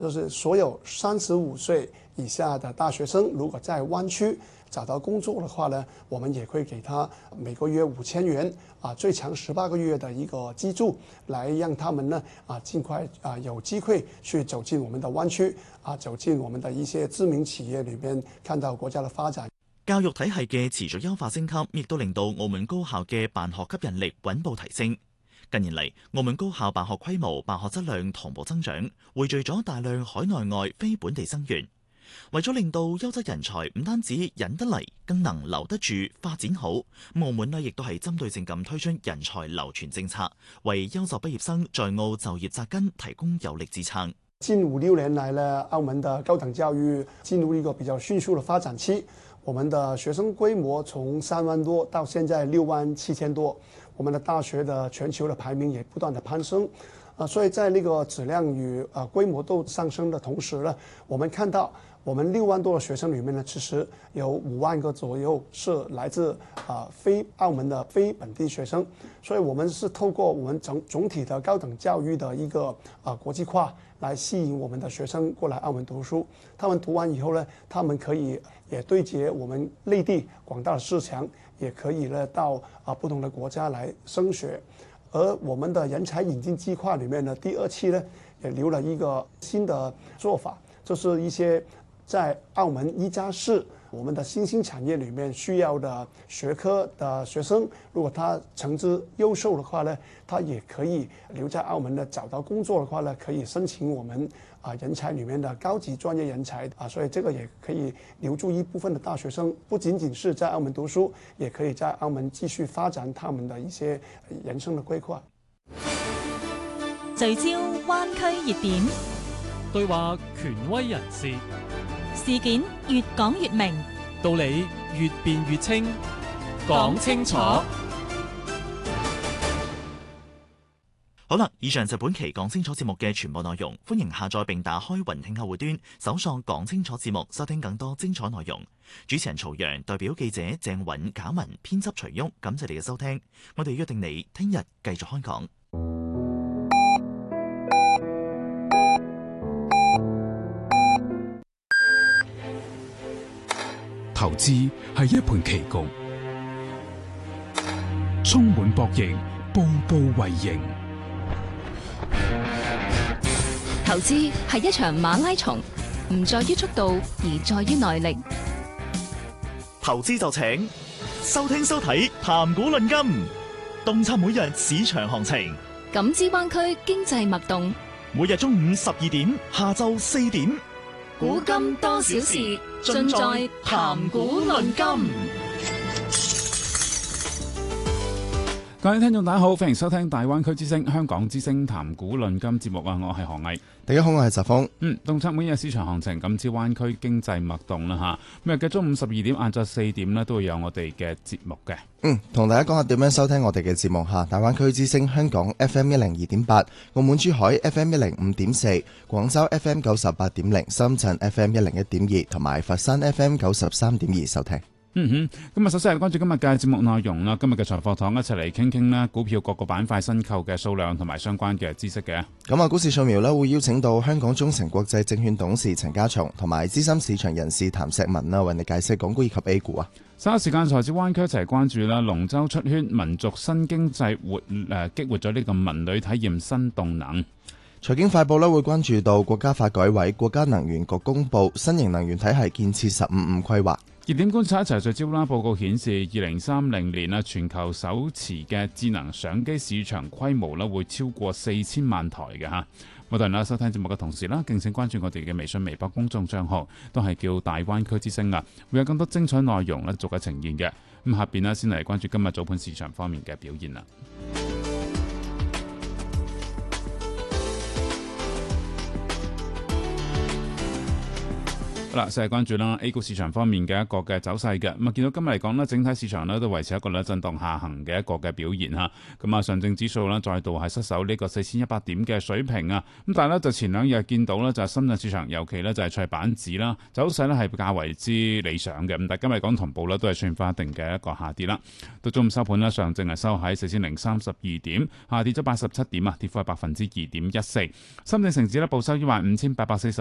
就是所有35岁以下的大学生，如果在湾区找到工作的话呢，我们也会给他每个月5000元最长18个月的一个资助，来让他们呢尽快有機會去走進我們的灣區走進我們的一些知名企業裏面，看到國家的發展。 教育體系嘅持續優化升級，亦都令到澳門高校嘅辦學吸引力穩步提升。近年嚟，澳門高校辦學規模、辦學質量同步增長，匯聚咗大量海內外非本地生源。為咗令到優質人才唔單止引得嚟，更能留得住、發展好，澳門呢亦都係針對性咁推出人才流傳政策，為優秀畢業生在澳就業紮根提供有力支撐。 近5-6年來呢，澳門的高等教育進入一個比較迅速的發展期，我們的學生規模從3萬多到現在67000多，我們的大學的全球的排名也不斷的攀升。所以在那個質量與規模都上升的同時呢，我們看到我們6萬多的學生裡面呢，其實有5萬個左右是來自非澳門的非本地學生，所以我們是透過我們總體的高等教育的一個國際化，來吸引我們的學生過來澳門讀書。他們讀完以後呢，他們可以也對接我們內地廣大的市場，也可以呢到不同的國家來升學。而我們的人才引進計劃裡面呢，第2期呢也留了一個新的做法，就是一些在澳門1+4我們的新興產業裡面需要的學科的學生，如果他成績優秀的話呢，他也可以留在澳門的，找到工作的話呢，可以申請我們人才裡面的高級專業人才所以這個也可以留住一部分的大學生，不僅僅是在澳門讀書，也可以在澳門繼續發展他們的一些人生的規劃。 聚焦灣區熱點， 對話權威人士， 事件越講越明， 道理越辯越清，講清楚。 好啦，以上就本期講清楚節目嘅全部內容，歡迎下載並打開雲聽客戶端，搜索講清楚節目，收聽更多精彩內容。主持人曹陽，代表記者鄭允、簡文，編輯徐旭，感謝你嘅收聽。我哋約定你聽日繼續開講。 投資係一盤棋局，充滿博弈，步步為營。 投資係一場馬拉松，唔在於速度，而在於耐力。 投資就請收聽收睇談股論金，洞察每日市場行情， 感知灣區經濟脈動。 每日中午12點，下晝4點， 古今多少事，盡在談股論金。 各位聽眾大家好，歡迎收聽大灣區之聲香港之聲談股論金節目啊！我係何毅。 大家好，我係澤峰。 洞察每日市場行情，感知灣區經濟脈動啦吓。每日嘅中午12點、晏晝4點呢，都會有我哋嘅節目嘅。 同大家講下點樣收聽我哋嘅節目吓。大灣區之聲香港 FM 102.8，澳門珠海 FM 105.4，廣州 FM 98.0，深圳 FM 101.2，同埋佛山 FM 93.2收聽。 咁首先係關注今日嘅節目內容啦。今日嘅財貨堂一齊嚟傾傾啦，股票各個板塊新購嘅數量同埋相關嘅知識嘅。 咁股市掃描呢會邀請到香港中誠國際證券董事陳家松同埋資深市場人士譚石文啦，為你解釋港股以及 A 股啊。 稍後時間財資灣區一齊關注啦，龍舟出圈，民族新經濟激活咗呢個文旅體驗新動能。 財經快報呢會關注到國家發改委、國家能源局公布新型能源體系建設15+5規劃。 熱點觀察一齊聚焦啦！報告顯示，2030年全球手持嘅智能相機市場規模會超過4000萬台嘅嚇。冇人啦，收聽節目嘅同時啦，敬請關注我哋嘅微信、微博公眾帳號，都係叫大灣區之聲啊，會有更多精彩內容逐個呈現嘅。咁下邊先嚟關注今日早盤市場方面嘅表現啦。 好啦，細細關注啦 A 股市場方面嘅一個嘅走勢嘅。咁啊，見到今日嚟講呢，整體市場呢都維持一個咧震盪下行嘅一個嘅表現嚇。咁啊，上證指數呢再度係失守呢個4100點嘅水平啊。咁但係呢，就前兩日見到呢，就係深圳市場，尤其呢就係創業板指啦，走勢呢係較為之理想嘅。咁但係今日嚟講同步呢都係出現翻一定嘅一個下跌啦。到中午收盤呢，上證係收喺4032點，下跌咗87點啊，跌幅係2.14%。深證成指呢報收15840。